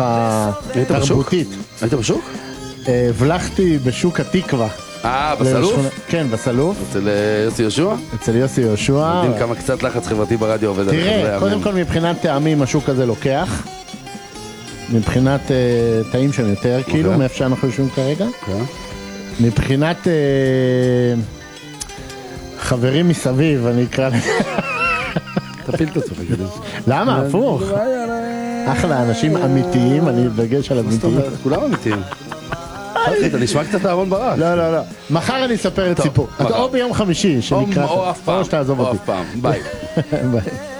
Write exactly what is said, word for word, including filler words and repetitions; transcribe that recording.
ככה היית בשוק? תרבותית. היית בשוק? הבלחתי בשוק התקווה. אה, בסלוף? לשכונה- כן, בסלוף, אצל אה, יוסי יהושע? אצל יוסי יהושע. יודעים כמה קצת לחץ חברתי ברדיו עובד על חברי תראה, קודם המם. כל מבחינת טעמים השוק הזה לוקח. מבחינת אה, טעים שם יותר, כאילו, מאיפה שאנחנו יושבים כרגע. כן. מבחינת אה, חברים מסביב, אני אקרא לזה. תפיל את עצמך כדי. למה? הפוך. אחלה, אנשים אמיתיים, אני דגש על זאת אמיתיים. אומרת, כולם אמיתיים. אחי, אתה נשמע קצת אהרון ברק. לא, לא, לא. מחר אני אספר את טוב, סיפור. מחר. או ביום חמישי, או שנקרא... או אף פעם. או שתעזוב או אותי. אף פעם. ביי. ביי.